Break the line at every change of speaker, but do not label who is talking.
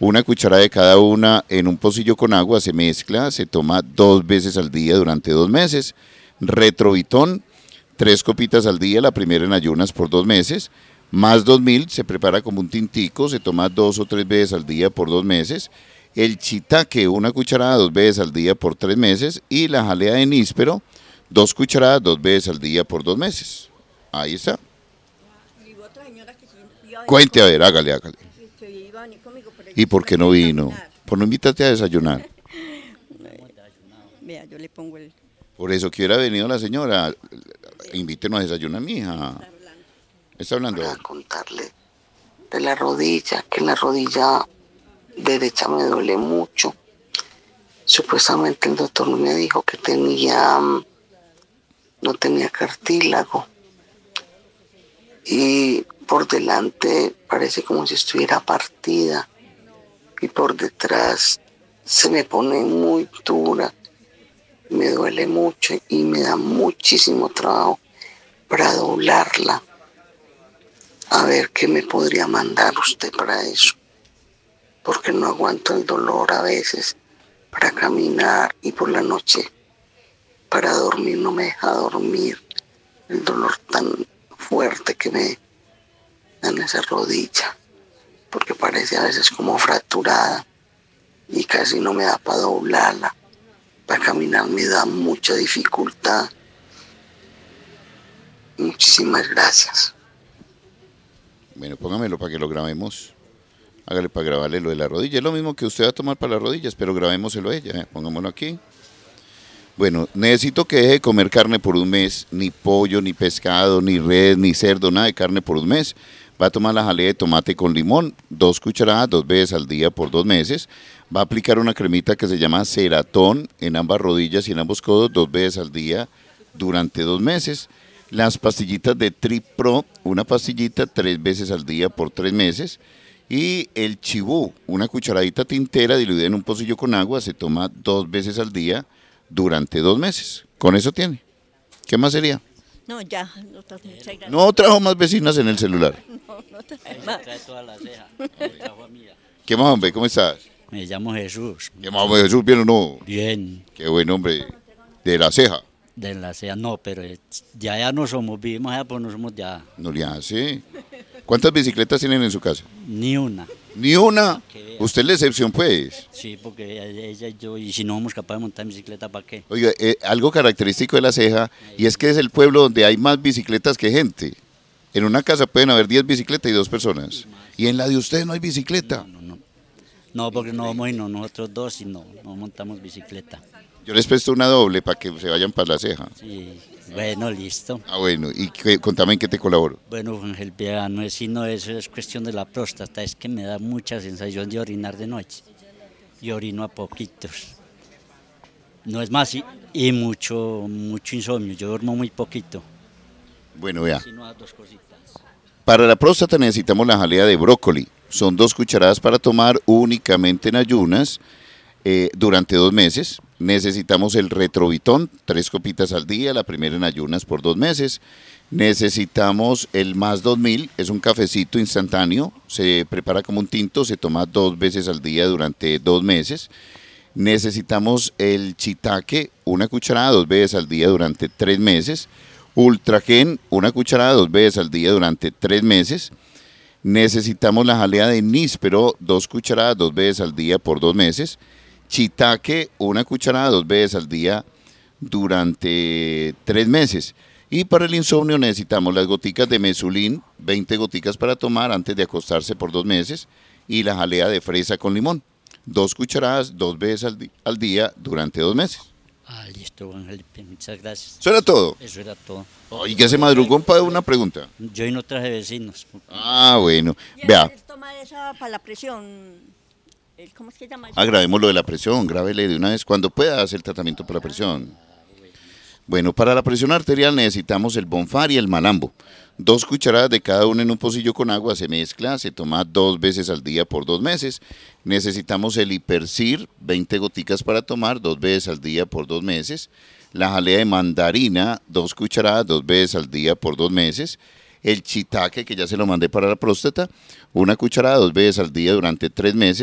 una cucharada de cada una en un pocillo con agua, se mezcla, se toma 2 veces al día durante 2 meses. Retrovitón, 3 copitas al día, la primera en ayunas por 2 meses. Más 2000, se prepara como un tintico, se toma 2 o 3 veces al día por 2 meses. El chitaque, una cucharada 2 veces al día por 3 meses. Y la jalea de níspero, 2 cucharadas 2 veces al día por 2 meses. Ahí está.
Y otra señora que sí iba a venir
Cuente, a ver, hágale.
que iba a venir conmigo, pero
¿Y
ella
por
sí
qué
me
no
quiere
vino?
caminar.
Por no invitarte a desayunar.
Vea, yo le pongo el
Por eso que hubiera venido la señora. Invítenos a desayunar, mija.
hablando.
Está hablando.
Para contarle de la rodilla, que la rodilla derecha me duele mucho. Supuestamente el doctor me dijo que no tenía cartílago y por delante parece como si estuviera partida y por detrás se me pone muy dura, me duele mucho y me da muchísimo trabajo para doblarla. A ver qué me podría mandar usted para eso, porque no aguanto el dolor a veces para caminar y por la noche para dormir no me deja dormir el dolor tan fuerte que me da en esa rodilla, porque parece a veces como fracturada y casi no me da para doblarla. Para caminar me da mucha dificultad. Muchísimas gracias.
Bueno, póngamelo para que lo grabemos. Hágale para grabarle lo de la rodilla. Es lo mismo que usted va a tomar para las rodillas, pero grabémoselo a ella. Pongámoslo aquí. Bueno, necesito que deje de comer carne por un mes. Ni pollo, ni pescado, ni res, ni cerdo, nada de carne por un mes. Va a tomar la jalea de tomate con limón, 2 cucharadas 2 veces al día por 2 meses. Va a aplicar una cremita que se llama Ceratón en ambas rodillas y en ambos codos 2 veces al día durante 2 meses. Las pastillitas de Tripro, una pastillita 3 veces al día por 3 meses. Y el chibú, una cucharadita tintera diluida en un pocillo con agua, se toma 2 veces al día durante 2 meses. Con eso tiene. ¿Qué más sería?
No, ya, muchas gracias.
No trajo más vecinas en el celular.
No trae más.
Trae toda la ceja. Otra familia.
¿Qué más, hombre? ¿Cómo estás?
Me llamo Jesús.
¿Qué más, hombre? ¿Jesús bien o no?
Bien.
Qué buen hombre. De la ceja.
De la ceja, no, pero ya no somos, vivimos allá, pero no somos ya.
No le hace. ¿Cuántas bicicletas tienen en su casa?
Ni una.
Ni una.
Que vea.
Usted es la excepción, pues.
Sí, porque ella y yo, y si no somos capaces de montar bicicleta, ¿para qué?
Oiga, algo característico de La Ceja, y es que es el pueblo donde hay más bicicletas que gente. En una casa pueden haber 10 bicicletas y 2 personas. Y en la de usted no hay bicicleta.
No, porque no vamos a irnos nosotros dos y no montamos bicicleta.
Yo les presto una doble para que se vayan para La Ceja.
Sí, bueno, listo.
Ah, bueno, y contame en qué te colaboro.
Bueno, Ángel, vea, no es sino eso, es cuestión de la próstata, es que me da mucha sensación de orinar de noche. Y orino a poquitos. No es más, y mucho insomnio, yo duermo muy poquito.
Bueno, vea.
Sino a 2 cositas.
Para la próstata necesitamos la jalea de brócoli. Son 2 cucharadas para tomar únicamente en ayunas durante 2 meses. Necesitamos el retrovitón, 3 copitas al día, la primera en ayunas por 2 meses. Necesitamos el más 2000, es un cafecito instantáneo, se prepara como un tinto, se toma 2 veces al día durante 2 meses. Necesitamos el chitaque, una cucharada 2 veces al día durante 3 meses. Ultragen, una cucharada 2 veces al día durante 3 meses. Necesitamos la jalea de níspero, 2 cucharadas 2 veces al día por 2 meses. Chitaque, una cucharada 2 veces al día durante 3 meses. Y para el insomnio necesitamos las goticas de mesulín, 20 goticas para tomar antes de acostarse por 2 meses. Y la jalea de fresa con limón, 2 cucharadas 2 veces al día durante 2 meses.
Ah, listo, Ángel, muchas gracias.
¿Eso era todo?
Eso era todo.
¿Y qué se madrugó para una pregunta?
Yo hoy no traje vecinos.
Ah, bueno.
Y
Vea,
él toma esa para la presión. ¿Cómo es que se llama?
agravemos lo de la presión, grábele de una vez cuando pueda hacer el tratamiento para la presión. Bueno, para la presión arterial necesitamos el Bonfar y el Malambo. 2 cucharadas de cada uno en un pocillo con agua, se mezcla, se toma 2 veces al día por 2 meses. Necesitamos el Hipercir, 20 goticas para tomar 2 veces al día por 2 meses. La jalea de mandarina, 2 cucharadas 2 veces al día por 2 meses. El chitaque, que ya se lo mandé para la próstata, una cucharada 2 veces al día durante 3 meses.